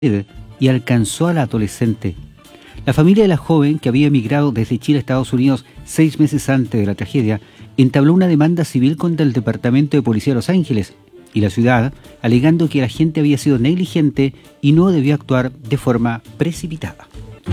y alcanzó a la adolescente. La familia de la joven, que había emigrado desde Chile a Estados Unidos 6 meses antes de la tragedia, entabló una demanda civil contra el Departamento de Policía de Los Ángeles y la ciudad, alegando que la gente había sido negligente y no debió actuar de forma precipitada.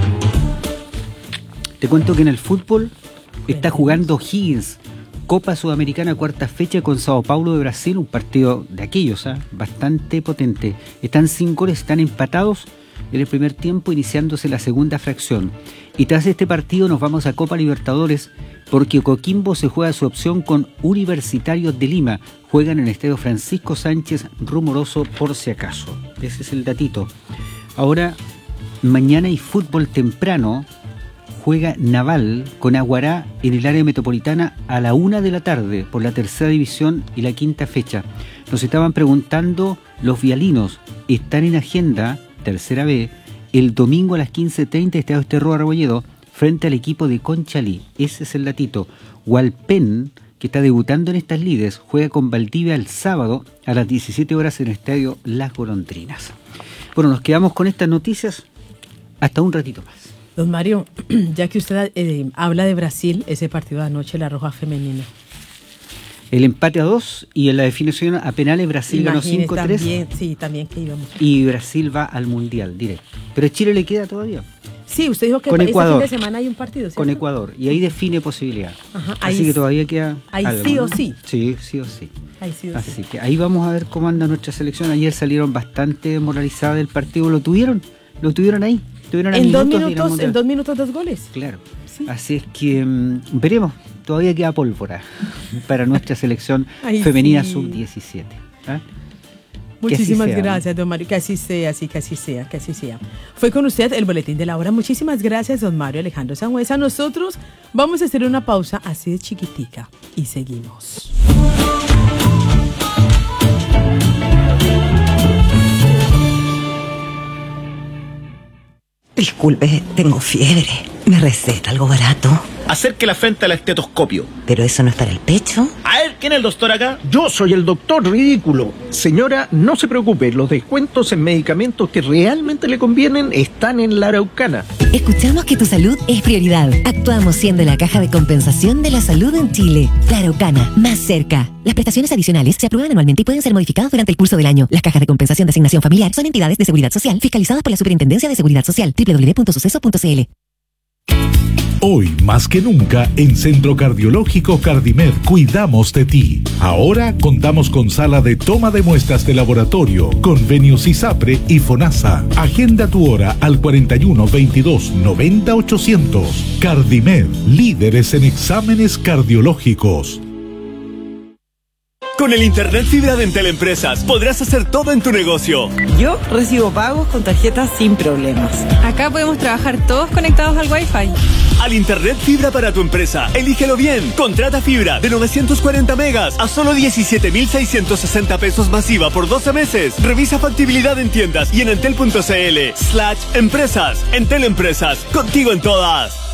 Te cuento que en el fútbol está jugando O'Higgins, Copa Sudamericana, cuarta fecha con Sao Paulo de Brasil, un partido de aquellos, bastante potente. Están 5 goles, están empatados en el primer tiempo, iniciándose la segunda fracción. Y tras este partido nos vamos a Copa Libertadores, porque Coquimbo se juega su opción con Universitarios de Lima. Juegan en el estadio Francisco Sánchez Rumoroso, por si acaso. Ese es el datito. Ahora, mañana hay fútbol temprano. Juega Naval con Aguará en el área metropolitana a la 1 de la tarde por la tercera división y la quinta fecha. Nos estaban preguntando los vialinos, están en agenda, tercera B, el domingo a las 15:30, Estadio Esterro Arbolledo, frente al equipo de Conchalí. Ese es el datito. Hualpén, que está debutando en estas lides, juega con Valdivia el sábado a las 17 horas en el Estadio Las Golondrinas. Bueno, nos quedamos con estas noticias hasta un ratito más. Don Mario, ya que usted habla de Brasil, ese partido de anoche, la Roja Femenina. El empate a 2 y en la definición a penales Brasil ganó 5-3. También, sí, también que íbamos. Y Brasil va al Mundial, directo. Pero Chile le queda todavía. Sí, usted dijo que con Ecuador, este fin de semana hay un partido, ¿cierto? Con Ecuador, y ahí define posibilidad. Ajá, así que todavía queda ahí algo, sí ¿no? o sí. Sí, sí o sí. Ahí sí o así sí. que ahí vamos a ver cómo anda nuestra selección. Ayer salieron bastante desmoralizadas del partido. Lo tuvieron ahí. En 2 minutos 2 goles. Claro. Sí. Así es que veremos. Todavía queda pólvora para nuestra selección femenina sub-17. ¿Ah? Muchísimas gracias, don Mario. Que así sea, que así sea. Fue con usted el boletín de la hora. Muchísimas gracias, don Mario Alejandro Sangüesa. Nosotros vamos a hacer una pausa así de chiquitica y seguimos. Disculpe, tengo fiebre. ¿Me receta algo barato? Acerque la frente al estetoscopio. ¿Pero eso no es para el pecho? A ver, ¿quién es el doctor acá? Yo soy el doctor ridículo. Señora, no se preocupe, los descuentos en medicamentos que realmente le convienen están en La Araucana. Escuchamos que tu salud es prioridad. Actuamos siendo la caja de compensación de la salud en Chile. La Araucana, más cerca. Las prestaciones adicionales se aprueban anualmente y pueden ser modificadas durante el curso del año. Las cajas de compensación de asignación familiar son entidades de seguridad social fiscalizadas por la Superintendencia de Seguridad Social. www.suceso.cl. Hoy más que nunca, en Centro Cardiológico Cardimed cuidamos de ti. Ahora contamos con sala de toma de muestras de laboratorio, convenios ISAPRE y FONASA. Agenda tu hora al 41 22 90 800. Cardimed, líderes en exámenes cardiológicos. Con el Internet Fibra de Entel Empresas podrás hacer todo en tu negocio. Yo recibo pagos con tarjetas sin problemas. Acá podemos trabajar todos conectados al Wi-Fi. Al Internet Fibra para tu empresa, elígelo bien. Contrata fibra de 940 megas a solo 17.660 pesos masiva por 12 meses. Revisa factibilidad en tiendas y en entel.cl/empresas. Entel Empresas, contigo en todas.